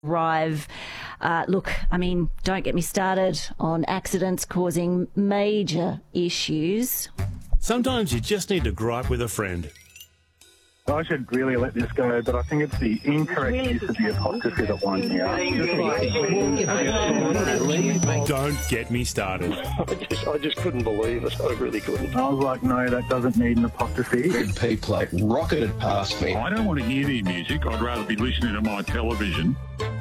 arrive. Look, I mean, don't get me started on accidents causing major issues. Sometimes you just need to gripe with a friend. I should really let this go, but I think it's the incorrect use of the apostrophe that winds me up. Don't get me started. I just couldn't believe it. I really couldn't. I was like, no, that doesn't need an apostrophe. Red P plate rocketed past me. I don't want to hear the music. I'd rather be listening to my television.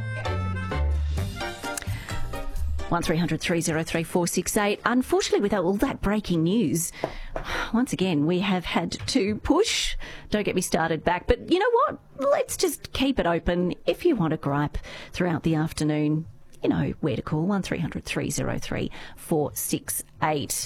1300 303 468. Unfortunately, with all that breaking news, once again, we have had to push Don't Get Me Started back. But you know what? Let's just keep it open. If you want to gripe throughout the afternoon, you know where to call, 1300 303 468.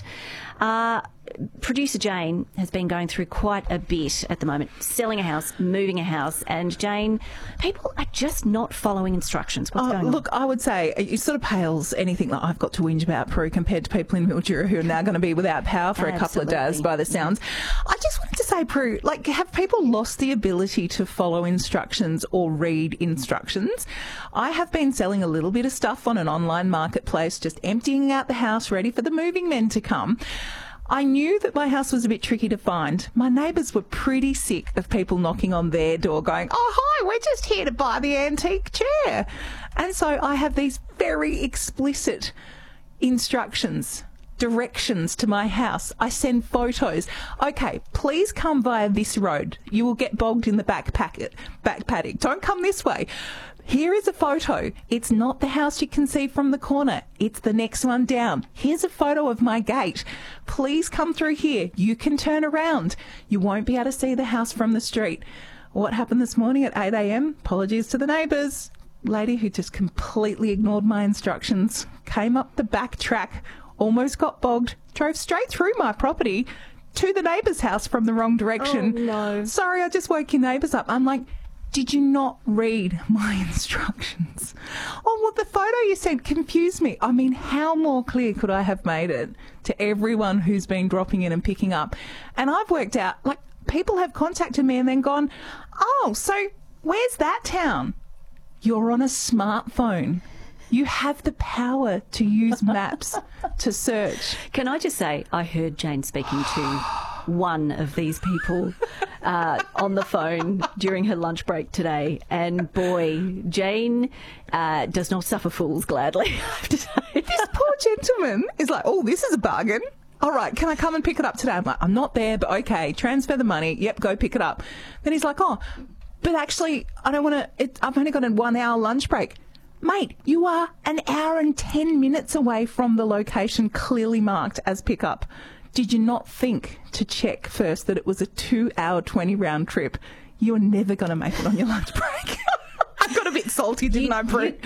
Producer Jane has been going through quite a bit at the moment, selling a house, moving a house, and Jane, people are just not following instructions. What's going on? Look, I would say it sort of pales anything that I've got to whinge about, Prue, compared to people in Mildura who are now going to be without power for a couple of days by the sounds. I just wanted to say, Prue, like, have people lost the ability to follow instructions or read instructions? I have been selling a little bit of stuff on an online marketplace, just emptying out the house, ready for the moving men to come. I knew that my house was a bit tricky to find. My neighbours were pretty sick of people knocking on their door going, "Oh, hi, we're just here to buy the antique chair." And so I have these very explicit instructions, directions to my house. I send photos. Okay, please come via this road. You will get bogged in the back paddock. Don't come this way. Here is a photo. It's not the house you can see from the corner. It's the next one down. Here's a photo of my gate. Please come through here. You can turn around. You won't be able to see the house from the street. What happened this morning at 8 a.m? Apologies to the neighbours. Lady who just completely ignored my instructions, came up the back track, almost got bogged, drove straight through my property to the neighbour's house from the wrong direction. Oh, no. Sorry, I just woke your neighbours up. I'm like, did you not read my instructions? Oh, well, the photo you sent confused me. I mean, how more clear could I have made it to everyone who's been dropping in and picking up? And I've worked out, like, people have contacted me and then gone, "Oh, so where's that town?" You're on a smartphone. You have the power to use maps to search. Can I just say, I heard Jane speaking to one of these people on the phone during her lunch break today, and boy, Jane does not suffer fools gladly, I have to say. This poor gentleman is like, "Oh, this is a bargain. All right, can I come and pick it up today?" I'm like, "I'm not there, but okay, transfer the money. Yep, go pick it up." Then he's like, "Oh, but actually, I don't want to, I've only got a 1 hour lunch break." Mate, you are an hour and 10 minutes away from the location clearly marked as pickup. Did you not think to check first that it was a 2 hour 20 round trip? You are never going to make it on your lunch break. I got a bit salty, didn't I, Prue?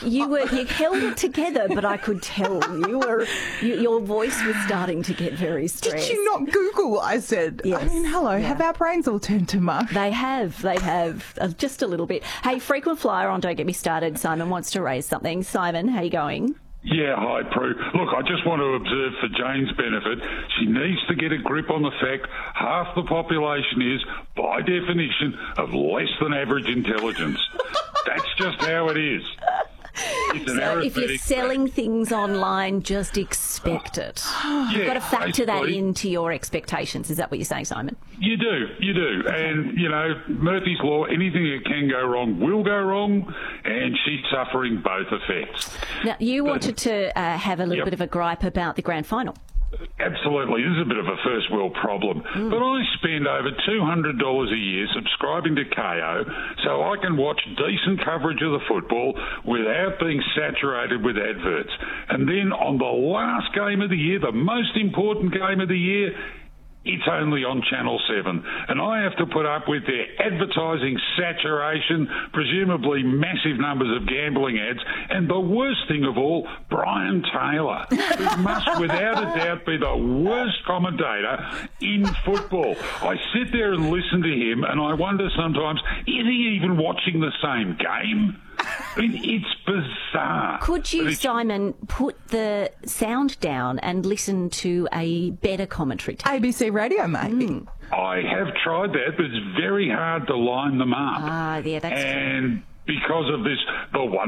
You held it together, but I could tell your voice was starting to get very stressed. Did you not Google? I said. Yes. I mean, hello, have our brains all turned to mush? They have, just a little bit. Hey, frequent flyer on Don't Get Me Started. Simon wants to raise something. Simon, how you going? Yeah, hi, Prue. Look, I just want to observe for Jane's benefit, she needs to get a grip on the fact half the population is, by definition, of less than average intelligence. That's just how it is. It's an So if you're arithmetic selling things online, just expect it. You've got to factor that basically, into your expectations. Is that what you're saying, Simon? You do. And, you know, Murphy's Law, anything that can go wrong will go wrong, and she's suffering both effects. Now, you wanted to have a little Yep. bit of a gripe about the grand final. Absolutely. This is a bit of a first world problem. But I spend over $200 a year subscribing to KO so I can watch decent coverage of the football without being saturated with adverts. And then on the last game of the year, the most important game of the year, it's only on Channel 7. And I have to put up with their advertising saturation, presumably massive numbers of gambling ads, and the worst thing of all, Brian Taylor, who must without a doubt be the worst commentator in football. I sit there and listen to him and I wonder sometimes, is he even watching the same game? I mean, it's bizarre. Could you, Simon, put the sound down and listen to a better commentary tape? ABC Radio, mate. I have tried that, but it's very hard to line them up. Yeah, that's true. And because of this, the one